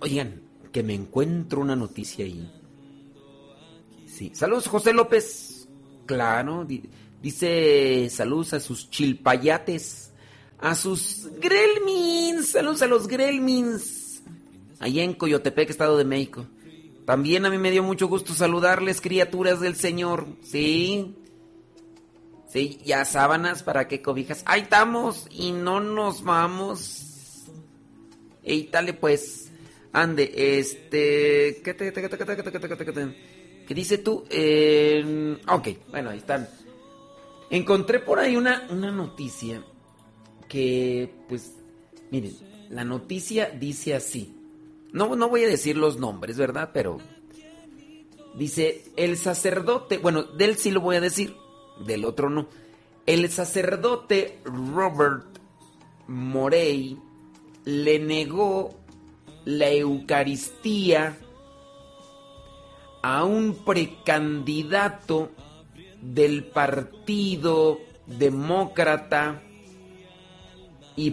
Oigan, que me encuentro una noticia ahí. Sí. Saludos, José López. Claro, dice saludos a sus chilpayates, a sus gremlins. Saludos a los gremlins. Allá en Coyotepec, Estado de México. También a mí me dio mucho gusto saludarles, criaturas del Señor. Sí. Sí, ya sábanas, ¿para qué cobijas? Ahí estamos y no nos vamos. Ey, dale pues. Ande, ¿qué dice tú? Ok, bueno, ahí están. Encontré por ahí una noticia que, pues, miren, la noticia dice así. No voy a decir los nombres, ¿verdad? Pero dice, el sacerdote, bueno, del sí lo voy a decir, del otro no. El sacerdote Robert Morey le negó la Eucaristía a un precandidato del Partido Demócrata y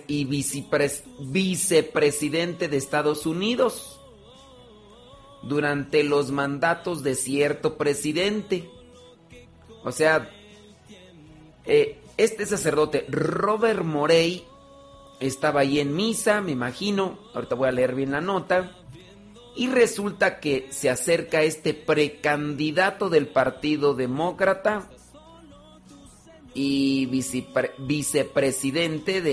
vicepresidente de Estados Unidos durante los mandatos de cierto presidente. O sea, este sacerdote Robert Morey estaba ahí en misa, me imagino, ahorita voy a leer bien la nota, y resulta que se acerca este precandidato del Partido Demócrata y vicepresidente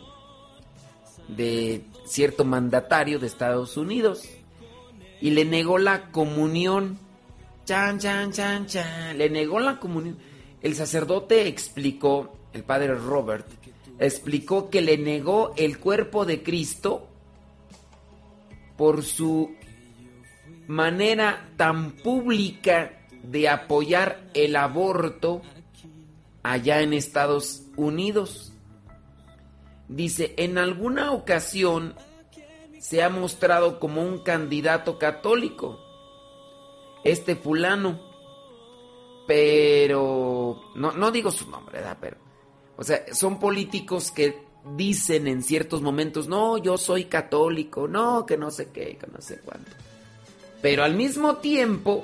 de cierto mandatario de Estados Unidos, y le negó la comunión. Chan, chan, chan, chan. Le negó la comunión. El sacerdote explicó, el padre Robert, explicó que le negó el cuerpo de Cristo por su manera tan pública de apoyar el aborto allá en Estados Unidos. Dice, en alguna ocasión se ha mostrado como un candidato católico, este fulano, pero no digo su nombre, ¿verdad? Pero, o sea, son políticos que dicen en ciertos momentos, no, yo soy católico, no, que no sé qué, que no sé cuánto. Pero al mismo tiempo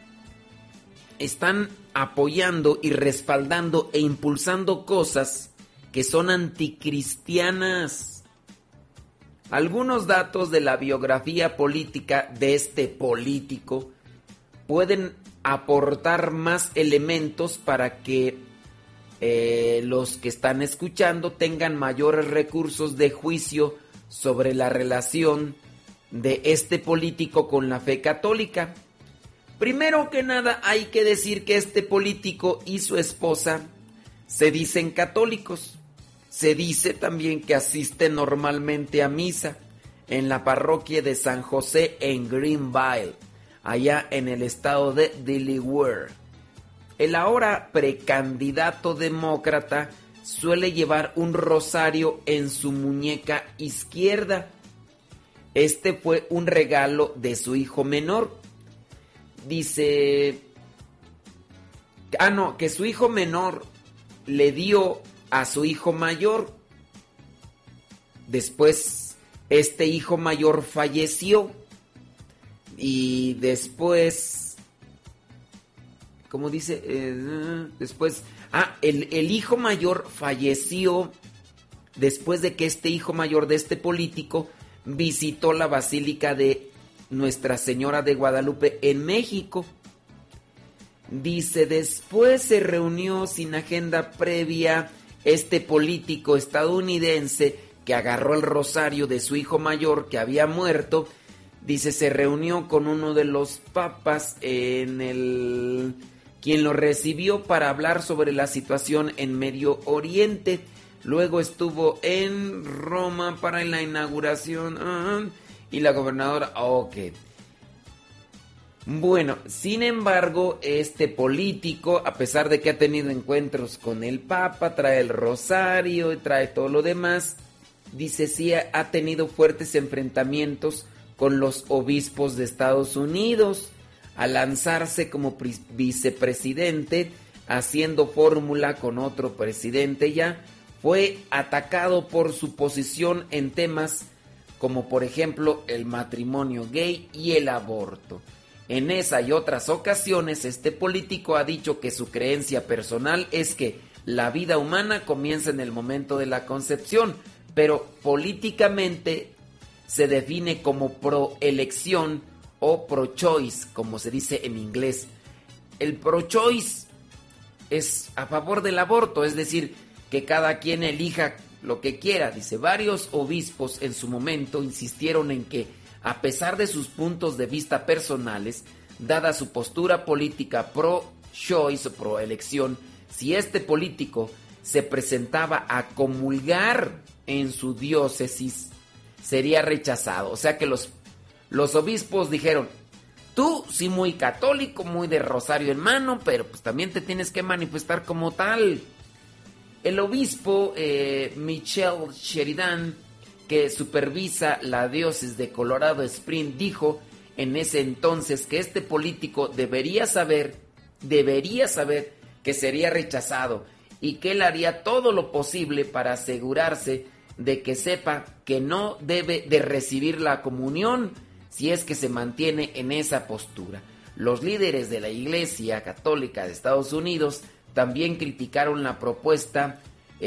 están apoyando y respaldando e impulsando cosas que son anticristianas. Algunos datos de la biografía política de este político pueden aportar más elementos para que los que están escuchando tengan mayores recursos de juicio sobre la relación de este político con la fe católica. Primero que nada hay que decir que este político y su esposa se dicen católicos. Se dice también que asiste normalmente a misa en la parroquia de San José en Greenville, allá en el estado de Delaware. El ahora precandidato demócrata suele llevar un rosario en su muñeca izquierda. Este fue un regalo de su hijo menor. Dice, que su hijo menor le dio a su hijo mayor. Después, este hijo mayor falleció. Y después, ¿cómo dice? Después, el hijo mayor falleció después de que este hijo mayor de este político visitó la Basílica de Nuestra Señora de Guadalupe en México. Dice, después se reunió sin agenda previa este político estadounidense que agarró el rosario de su hijo mayor que había muerto. Dice, se reunió con uno de los papas quien lo recibió para hablar sobre la situación en Medio Oriente. Luego estuvo en Roma para la inauguración y la gobernadora. Ok. Bueno, sin embargo, este político, a pesar de que ha tenido encuentros con el Papa, trae el rosario y trae todo lo demás, dice sí ha tenido fuertes enfrentamientos con los obispos de Estados Unidos al lanzarse como vicepresidente, haciendo fórmula con otro presidente ya. Fue atacado por su posición en temas como por ejemplo el matrimonio gay y el aborto. En esa y otras ocasiones, este político ha dicho que su creencia personal es que la vida humana comienza en el momento de la concepción, pero políticamente se define como pro-elección o pro-choice, como se dice en inglés. El pro-choice es a favor del aborto, es decir, que cada quien elija lo que quiera. Dice, varios obispos en su momento insistieron en que, a pesar de sus puntos de vista personales, dada su postura política pro-choice o pro-elección, si este político se presentaba a comulgar en su diócesis, sería rechazado. O sea que los obispos dijeron, tú sí muy católico, muy de rosario en mano, pero pues también te tienes que manifestar como tal. El obispo Michelle Sheridan, que supervisa la diócesis de Colorado Springs, dijo en ese entonces que este político debería saber que sería rechazado y que él haría todo lo posible para asegurarse de que sepa que no debe de recibir la comunión si es que se mantiene en esa postura. Los líderes de la Iglesia Católica de Estados Unidos también criticaron la propuesta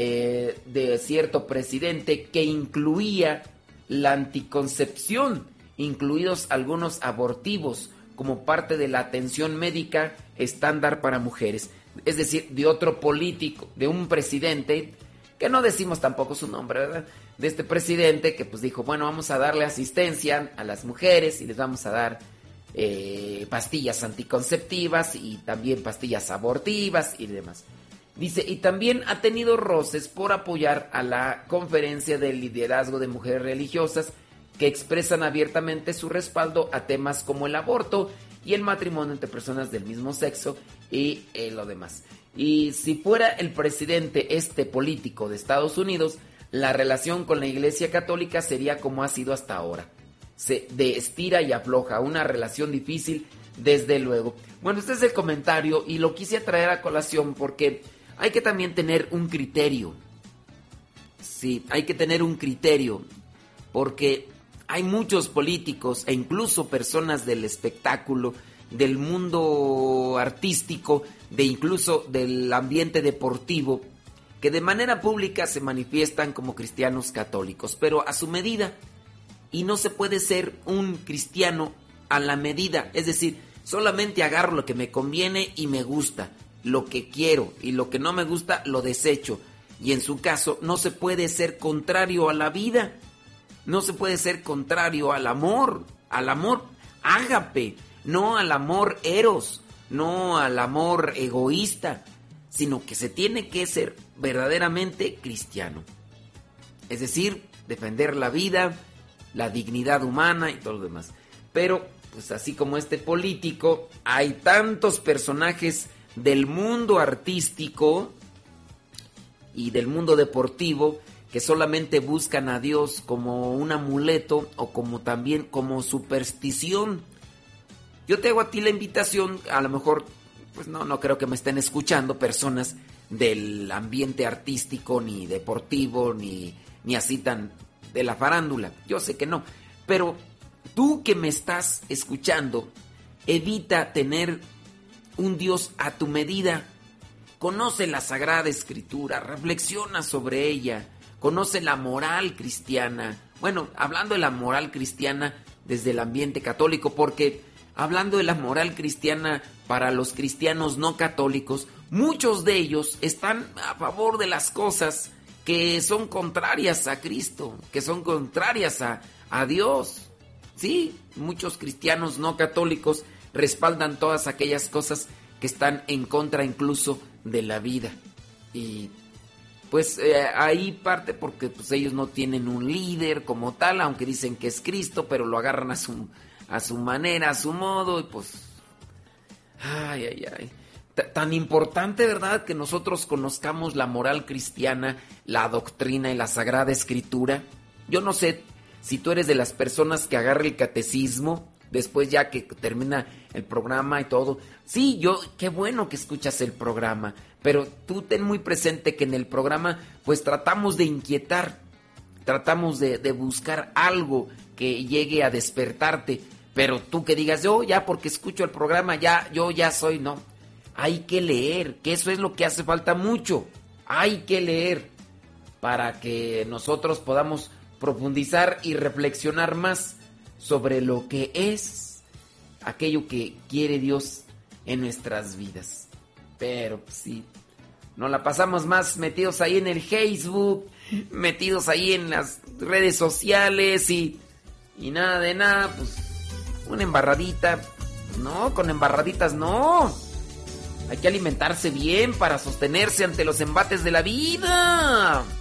de cierto presidente que incluía la anticoncepción, incluidos algunos abortivos, como parte de la atención médica estándar para mujeres. Es decir, de otro político, de un presidente, que no decimos tampoco su nombre, ¿verdad? De este presidente que pues dijo, bueno, vamos a darle asistencia a las mujeres y les vamos a dar pastillas anticonceptivas y también pastillas abortivas y demás. Dice, y también ha tenido roces por apoyar a la Conferencia del Liderazgo de Mujeres Religiosas, que expresan abiertamente su respaldo a temas como el aborto y el matrimonio entre personas del mismo sexo y lo demás. Y si fuera el presidente político de Estados Unidos, la relación con la Iglesia Católica sería como ha sido hasta ahora. De estira y afloja, una relación difícil, desde luego. Bueno, este es el comentario y lo quise traer a colación porque hay que también tener un criterio. Sí, hay que tener un criterio porque hay muchos políticos e incluso personas del espectáculo, del mundo artístico, incluso del ambiente deportivo, que de manera pública se manifiestan como cristianos católicos, pero a su medida. Y no se puede ser un cristiano a la medida, es decir, solamente agarro lo que me conviene y me gusta, lo que quiero, y lo que no me gusta lo desecho. Y en su caso no se puede ser contrario a la vida. No se puede ser contrario al amor ágape, no al amor eros, no al amor egoísta, sino que se tiene que ser verdaderamente cristiano. Es decir, defender la vida, la dignidad humana y todo lo demás. Pero, pues así como este político, hay tantos personajes del mundo artístico y del mundo deportivo que solamente buscan a Dios como un amuleto o como también como superstición. Yo te hago a ti la invitación, a lo mejor, pues no creo que me estén escuchando personas del ambiente artístico, ni deportivo, ni así tan de la farándula. Yo sé que no, pero tú que me estás escuchando, evita tener un Dios a tu medida. Conoce la Sagrada Escritura, reflexiona sobre ella. Conoce la moral cristiana. Bueno, hablando de la moral cristiana desde el ambiente católico, porque hablando de la moral cristiana para los cristianos no católicos, muchos de ellos están a favor de las cosas que son contrarias a Cristo, que son contrarias a Dios. Sí, muchos cristianos no católicos respaldan todas aquellas cosas que están en contra incluso de la vida. Y pues ahí parte porque pues ellos no tienen un líder como tal, aunque dicen que es Cristo, pero lo agarran a su manera, a su modo, y pues ay. Tan importante, ¿verdad?, que nosotros conozcamos la moral cristiana, la doctrina y la Sagrada Escritura. Yo no sé si tú eres de las personas que agarra el catecismo después ya que termina el programa y todo. Sí, qué bueno que escuchas el programa, pero tú ten muy presente que en el programa pues tratamos de inquietar tratamos de buscar algo que llegue a despertarte. Pero tú que digas, yo ya porque escucho el programa, yo ya soy, no. Hay que leer, que eso es lo que hace falta mucho. Hay que leer para que nosotros podamos profundizar y reflexionar más sobre lo que es aquello que quiere Dios en nuestras vidas. Pero sí, nos la pasamos más metidos ahí en el Facebook, metidos ahí en las redes sociales y nada de nada, pues una embarradita. No, con embarraditas no. Hay que alimentarse bien para sostenerse ante los embates de la vida.